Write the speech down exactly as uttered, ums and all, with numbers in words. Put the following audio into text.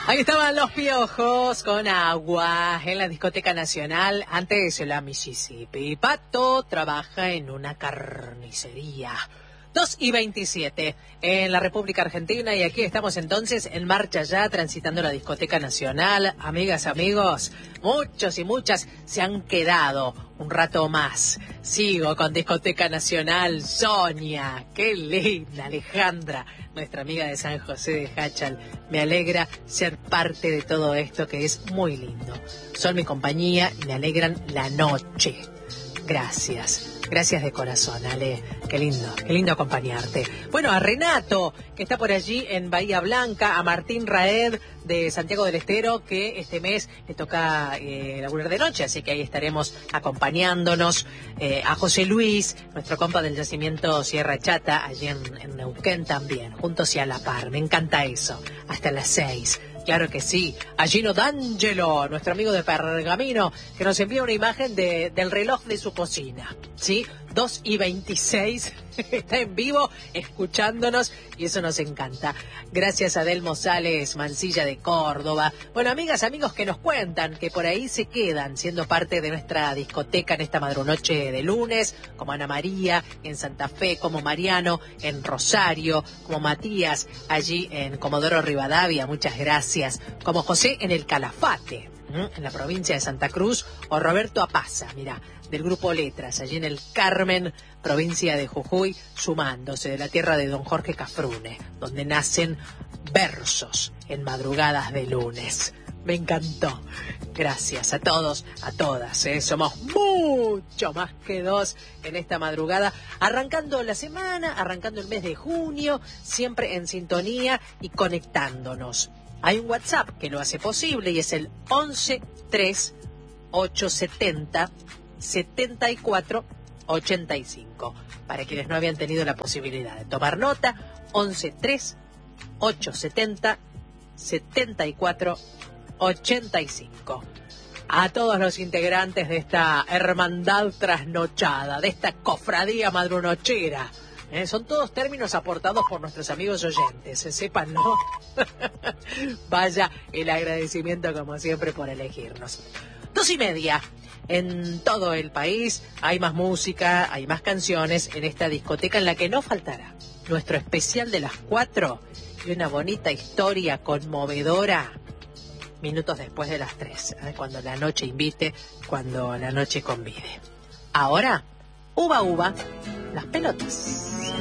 Ahí estaban los Piojos con Agua en la Discoteca Nacional, antes la Mississippi. Pato trabaja en una carnicería. dos y veintisiete en la República Argentina, y aquí estamos entonces en marcha ya, transitando la Discoteca Nacional. Amigas, amigos, muchos y muchas se han quedado un rato más. Sigo con Discoteca Nacional. Sonia, qué linda. Alejandra, nuestra amiga de San José de Jáchal. Me alegra ser parte de todo esto que es muy lindo. Son mi compañía y me alegran la noche. Gracias. Gracias de corazón, Ale. Qué lindo, qué lindo acompañarte. Bueno, a Renato, que está por allí en Bahía Blanca, a Martín Raed de Santiago del Estero, que este mes le toca eh, laburar de noche, así que ahí estaremos acompañándonos. Eh, a José Luis, nuestro compa del yacimiento Sierra Chata, allí en, en Neuquén también, juntos y a la par. Me encanta eso. Hasta las seis. Claro que sí. A Gino D'Angelo, nuestro amigo de Pergamino, que nos envía una imagen de, del reloj de su cocina. ¿Sí? dos y veintiséis. Está en vivo escuchándonos y eso nos encanta. Gracias a Delmo Sales Mancilla de Córdoba. Bueno, amigas, amigos que nos cuentan que por ahí se quedan siendo parte de nuestra discoteca en esta madrunoche de lunes, como Ana María en Santa Fe, como Mariano en Rosario, como Matías allí en Comodoro Rivadavia, muchas gracias, como José en el Calafate, ¿m? en la provincia de Santa Cruz, o Roberto Apaza, mira, del Grupo Letras, allí en el Carmen, provincia de Jujuy, sumándose de la tierra de don Jorge Cafrune, donde nacen versos en madrugadas de lunes. Me encantó. Gracias a todos, a todas, ¿eh? Somos mucho más que dos en esta madrugada, arrancando la semana, arrancando el mes de junio, siempre en sintonía y conectándonos. Hay un WhatsApp que lo hace posible y es el once tres ochocientos setenta setenta y cuatro ochenta y cinco. Para quienes no habían tenido la posibilidad de tomar nota, once tres ochocientos setenta setenta y cuatro ochenta y cinco. A todos los integrantes de esta hermandad trasnochada, de esta cofradía madrunochera. Eh, son todos términos aportados por nuestros amigos oyentes, se sepan, ¿no? Vaya el agradecimiento como siempre por elegirnos. Dos y media. En todo el país hay más música, hay más canciones en esta discoteca en la que no faltará nuestro especial de las cuatro y una bonita historia conmovedora minutos después de las tres, ¿eh? Cuando la noche invite, cuando la noche convide. Ahora, uva uva, las pelotas.